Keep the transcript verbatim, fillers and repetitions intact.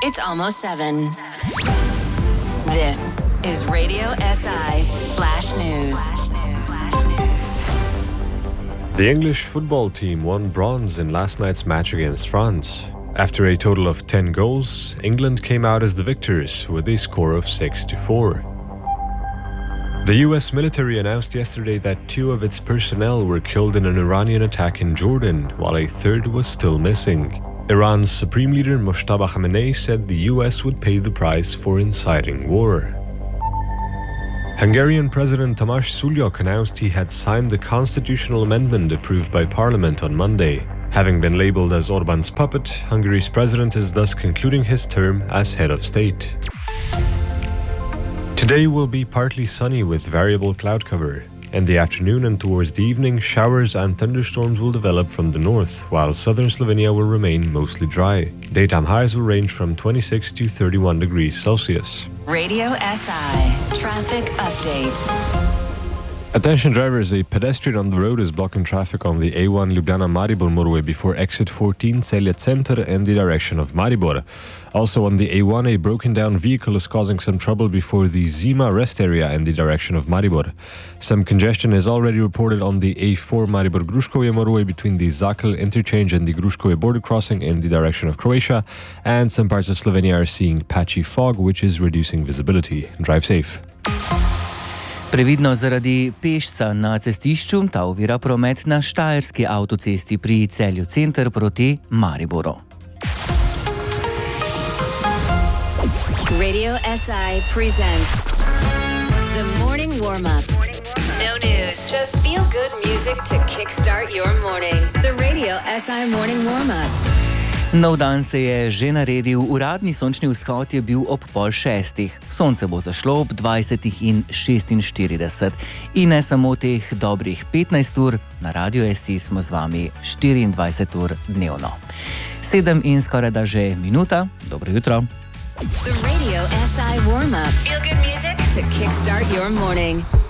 It's almost seven. This is Radio S I Flash News. The English football team won bronze in last night's match against France. After a total of ten goals, England came out as the victors with a score of six to four. The U S military announced yesterday that two of its personnel were killed in an Iranian attack in Jordan, while a third was still missing. Iran's Supreme Leader Mojtaba Khamenei said the U S would pay the price for inciting war. Hungarian President Tamás Sulyok announced he had signed the constitutional amendment approved by Parliament on Monday. Having been labelled as Orbán's puppet, Hungary's president is thus concluding his term as head of state. Today will be partly sunny with variable cloud cover. In the afternoon and towards the evening, showers and thunderstorms will develop from the north, while southern Slovenia will remain mostly dry. Daytime highs will range from twenty-six to thirty-one degrees Celsius. Radio S I Traffic Update. Attention drivers, a pedestrian on the road is blocking traffic on the A one Ljubljana-Maribor motorway before exit fourteen Celje Center in the direction of Maribor. Also on the A one, a broken down vehicle is causing some trouble before the Zima rest area in the direction of Maribor. Some congestion is already reported on the A four Maribor-Gruškovje motorway between the Zakl interchange and the Gruškovje border crossing in the direction of Croatia, and some parts of Slovenia are seeing patchy fog, which is reducing visibility. Drive safe. Previdno zaradi pešca na cestišču, ta ovira promet na Štajerski avtocesti pri Celju Center proti Mariboru. Radio S I presents The Morning Warm-Up. No news, just feel-good music to kickstart your morning. The Radio S I Morning Warm-Up. Nov dan se je že naredil, uradni sončni vzhod je bil ob pol šestih. Sonce bo zašlo ob dvajsetih in šestinštirideset. In ne samo teh dobrih petnajst ur, na Radiu S I smo z vami štiriindvajset ur dnevno. Sedem in skoraj da že minuta. Dobro jutro. The Radio S I Warm-Up. Feel good music to kickstart your morning.